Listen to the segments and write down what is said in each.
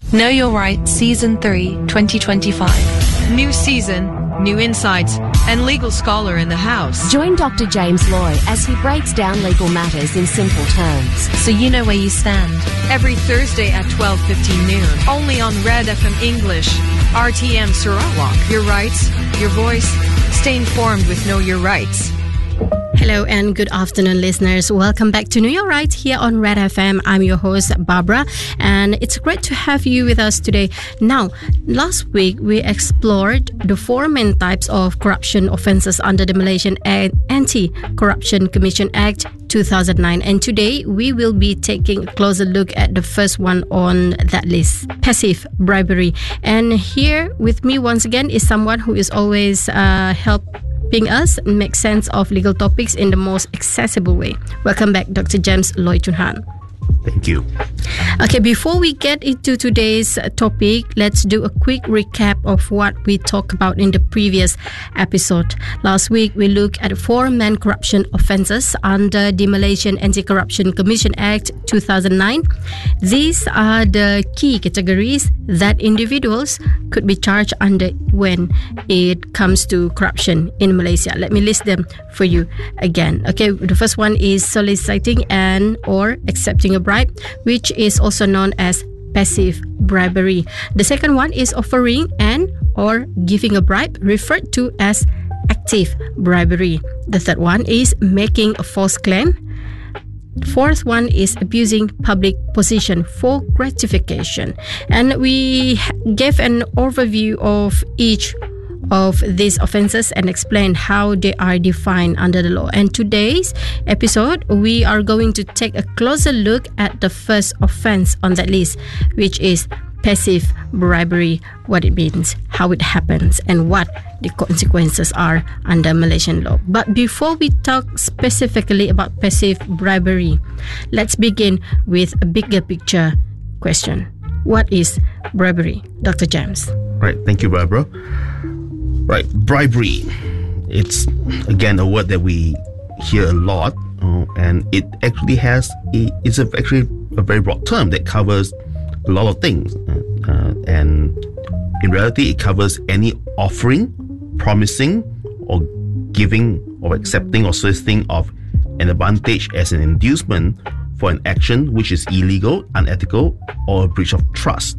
Know Your Right, Season 3, 2025. New season, new insights, and legal scholar in the house. Join Dr. James Loy as he breaks down legal matters in simple terms, so you know where you stand. Every Thursday at 12:15 noon, only on Red FM English. RTM Sarawak. Your rights, your voice. Stay informed with Know Your Rights. Hello and good afternoon, listeners. Welcome back to Know Your Right here on Red FM. I'm your host, Barbara, and it's great to have you with us today. Now, last week we explored the four main types of corruption offences under the Malaysian Anti-Corruption Commission Act 2009, and today we will be taking a closer look at the first one on that list, passive bribery. And here with me once again is someone who is always helping us make sense of legal topics in the most accessible way. Welcome back, Dr. James Loy Chun Han. Thank you. Okay, before we get into today's topic, let's do a quick recap of what we talked about in the previous episode. Last week, we looked at four main corruption offences under the Malaysian Anti-Corruption Commission Act 2009. These are the key categories that individuals could be charged under when it comes to corruption in Malaysia. Let me list them for you again. Okay, the first one is soliciting and or accepting a bribe, which is also known as passive bribery. The second one is offering and or giving a bribe, referred to as active bribery. The third one is making a false claim. Fourth one is abusing public position for gratification. And we gave an overview of each of these offences and explain how they are defined under the law. And today's episode, we are going to take a closer look at the first offence on that list, which is passive bribery, what it means, how it happens, and what the consequences are under Malaysian law. But before we talk specifically about passive bribery, let's begin with a bigger picture question. What is bribery, Dr. James? Right, thank you, Barbara. Right, bribery. It's, again, a word that we hear a lot, and it actually it's actually a very broad term that covers a lot of things. And in reality, it covers any offering, promising, or giving, or accepting, or soliciting of an advantage as an inducement for an action which is illegal, unethical, or a breach of trust.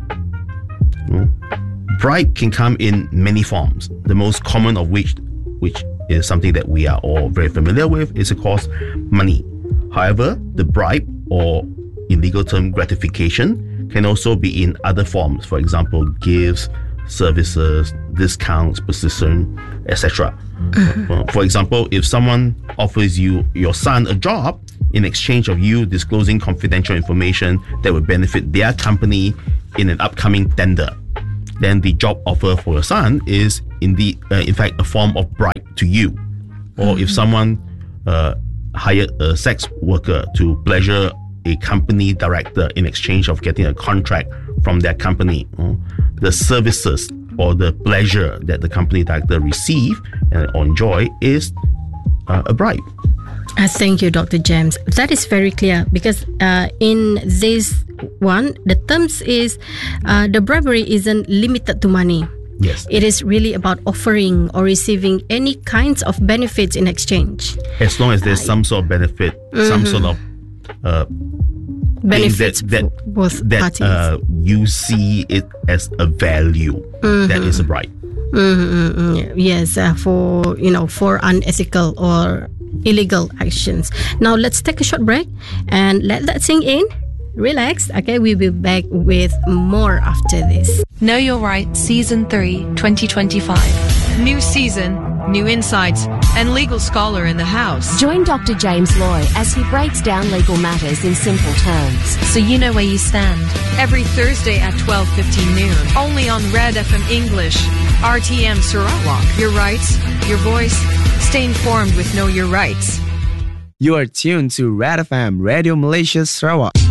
Bribe can come in many forms, the most common of which is something that we are all very familiar with, is of course money. However, the bribe, or in legal term gratification, can also be in other forms, for example, gifts, services, discounts, position, etc. For example, if someone offers you your son a job in exchange of you disclosing confidential information that would benefit their company in an upcoming tender, then the job offer for your son is in fact a form of bribe to you. Or if someone hired a sex worker to pleasure a company director in exchange of getting a contract from that company, the services or the pleasure that the company director receive or enjoy is a bribe. Thank you, Dr. James. That is very clear, because in this one, the terms is the bribery isn't limited to money. Yes. It is really about offering or receiving any kinds of benefits in exchange. As long as there's some sort of benefit, some sort of benefits for both parties. You see it as a value that is a bribe. Yes, for unethical or illegal actions. Now let's take a short break and let that sink in. Relax. Okay, we'll be back with more after this. Know Your Right, Season 3, 2025. New season, new insights, and legal scholar in the house. Join Dr. James Loy as he breaks down legal matters in simple terms, so you know where you stand. Every Thursday at 12:15 noon, only on Red FM English. RTM Sarawak. Your rights, your voice. Stay informed with Know Your Rights. You are tuned to Red FM Radio Malaysia Sarawak.